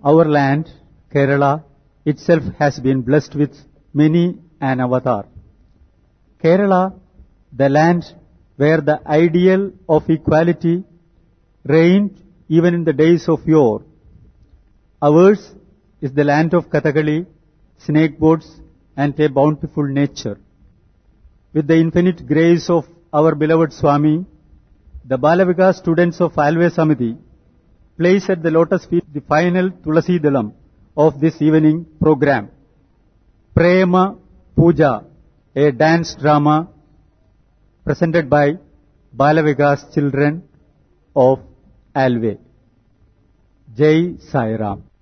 Our land, Kerala, itself has been blessed with many an avatar. Kerala, the land where the ideal of equality reigned even in the days of yore. Ours is the land of Kathakali, snake boats, and a bountiful nature. With the infinite grace of our beloved Swami, the Balavikas students of Alve Samiti place at the lotus feet the final Tulasi Dalam of this evening program, Prema Puja, a dance drama presented by Balavikas children of Alve. Jai Sai Ram.